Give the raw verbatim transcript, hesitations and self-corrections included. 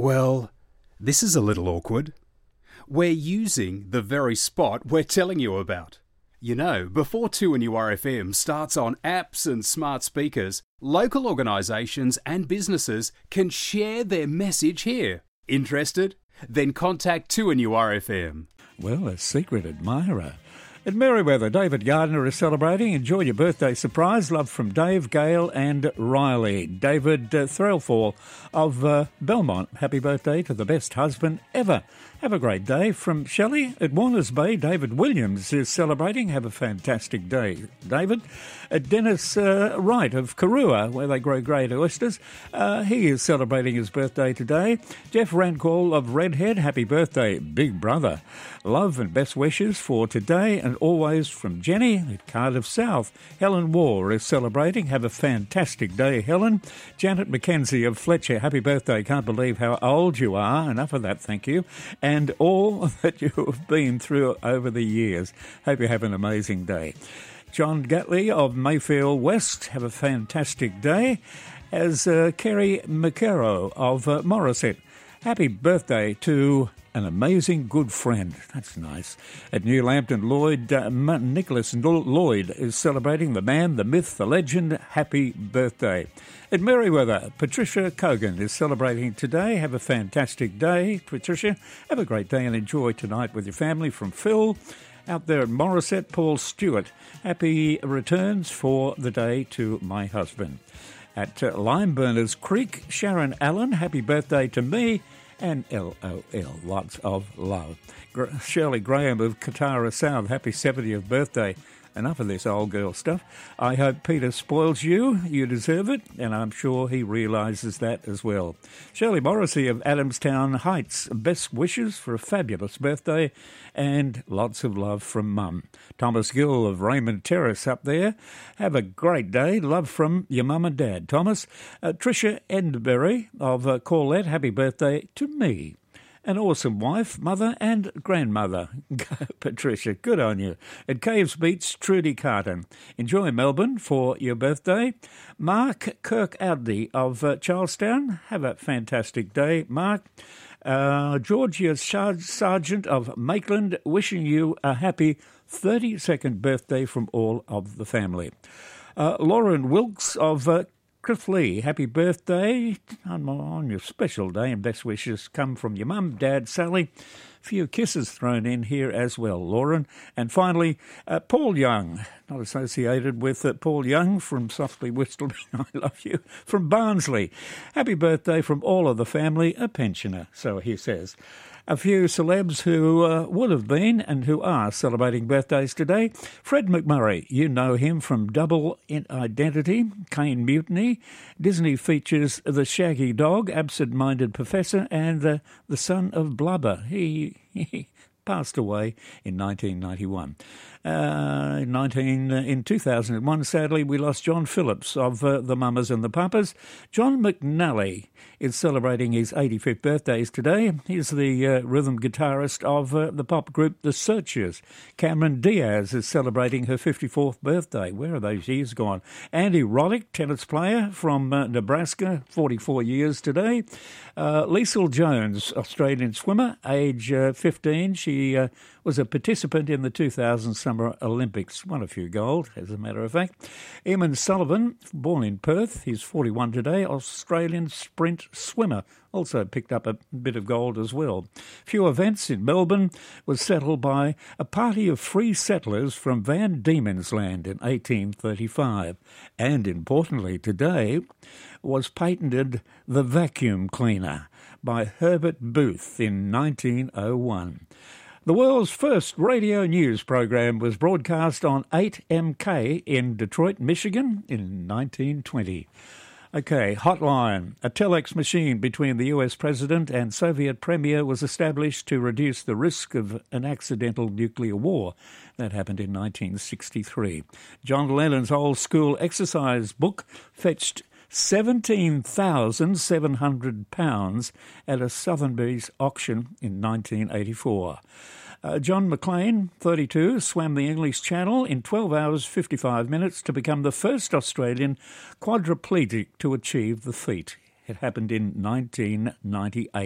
Well, this is a little awkward. We're using the very spot we're telling you about. You know, before two N U R F M starts on apps and smart speakers, local organisations and businesses can share their message here. Interested? Then contact two N U R F M. Well, a secret admirer. At Merryweather, David Gardner is celebrating. Enjoy your birthday surprise. Love from Dave, Gail and Riley. David uh, Threlfall of uh, Belmont. Happy birthday to the best husband ever. Have a great day. From Shelley at Warners Bay, David Williams is celebrating. Have a fantastic day, David. At Dennis uh, Wright of Karua, where they grow great oysters, uh, he is celebrating his birthday today. Jeff Rancall of Redhead, happy birthday, big brother. Love and best wishes for today and always from Jenny at Cardiff South. Helen Waugh is celebrating. Have a fantastic day, Helen. Janet McKenzie of Fletcher, happy birthday. Can't believe how old you are. Enough of that, thank you. And all that you have been through over the years. Hope you have an amazing day. John Gatley of Mayfield West, have a fantastic day. As uh, Kerry McCarrow of uh, Morisset, happy birthday to an amazing good friend. That's nice. At New Lambton, Lloyd, uh, Nicholas Lloyd is celebrating. The man, the myth, the legend. Happy birthday. At Merryweather, Patricia Cogan is celebrating today. Have a fantastic day, Patricia. Have a great day and enjoy tonight with your family. From Phil. Out there at Morisset, Paul Stewart. Happy returns for the day to my husband. At uh, Limeburners Creek, Sharon Allen, happy birthday to me. And L O L, lots of love. Gra- Shirley Graham of Katara South, happy seventieth birthday. Enough of this old girl stuff. I hope Peter spoils you. You deserve it, and I'm sure he realises that as well. Shirley Morrissey of Adamstown Heights, best wishes for a fabulous birthday and lots of love from Mum. Thomas Gill of Raymond Terrace up there. Have a great day. Love from your mum and dad, Thomas. Uh, Tricia Endberry of uh, Corlette, happy birthday to me. An awesome wife, mother and grandmother. Patricia, good on you. At Caves Beach, Trudy Carton. Enjoy Melbourne for your birthday. Mark Kirkaldey of uh, Charlestown. Have a fantastic day, Mark. Uh, Georgia Sargent of Maitland, wishing you a happy thirty-second birthday from all of the family. Uh, Lauren Wilkes of uh, Cliff Lee, happy birthday on, on your special day, and best wishes come from your mum, dad, Sally. A few kisses thrown in here as well, Lauren. And finally, uh, Paul Young, not associated with uh, Paul Young from Softly Whistled, I love you, from Barnsley. Happy birthday from all of the family, a pensioner, so he says. A few celebs who uh, would have been and who are celebrating birthdays today. Fred McMurray, you know him from Double Identity, Kane Mutiny. Disney features The Shaggy Dog, Absent-Minded Professor, and uh, The Son of Blubber. He, he passed away in nineteen ninety-one. Uh, in, nineteen, uh, in two thousand one, sadly, we lost John Phillips of uh, The Mamas and the Papas. John McNally is celebrating his eighty-fifth birthdays today. He's the uh, rhythm guitarist of uh, the pop group The Searchers. Cameron Diaz is celebrating her fifty-fourth birthday. Where are those years gone? Andy Roddick, tennis player from uh, Nebraska, forty-four years today. Uh, Liesl Jones, Australian swimmer, age uh, fifteen. She uh, was a participant in the two thousand Summer Olympics. Won a few gold, as a matter of fact. Eamon Sullivan, born in Perth, he's forty-one today, Australian sprint swimmer. Also picked up a bit of gold as well. Few events in Melbourne was settled by a party of free settlers from Van Diemen's Land in eighteen thirty-five. And importantly today was patented the vacuum cleaner by Herbert Booth in nineteen oh one. The world's first radio news program was broadcast on eight M K in Detroit, Michigan in nineteen twenty. Okay, Hotline. A telex machine between the U S President and Soviet Premier was established to reduce the risk of an accidental nuclear war. That happened in nineteen sixty-three. John Lennon's old school exercise book fetched seventeen thousand seven hundred pounds at a Sotheby's auction in nineteen eighty-four. Uh, John McLean, thirty-two, swam the English Channel in twelve hours fifty-five minutes to become the first Australian quadriplegic to achieve the feat. It happened in nineteen ninety-eight.